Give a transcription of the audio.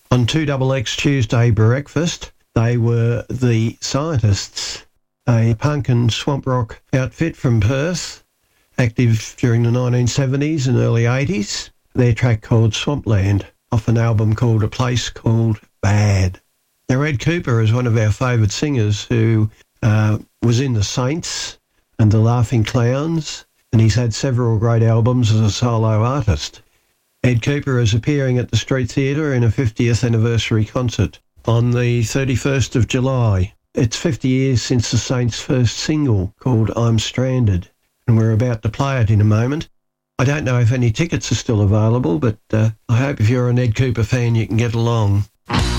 On 2XX Tuesday breakfast, they were the Scientists, a punk and swamp rock outfit from Perth, active during the 1970s and early 80s. Their track called Swampland, off an album called A Place Called Bad. Now, Ed Cooper is one of our favourite singers who was in the Saints and the Laughing Clowns, and he's had several great albums as a solo artist. Ed Cooper is appearing at the Street Theatre in a 50th anniversary concert on the 31st of July. It's 50 years since the Saints' first single called I'm Stranded, and we're about to play it in a moment. I don't know if any tickets are still available, but I hope if you're an Ed Cooper fan you can get along.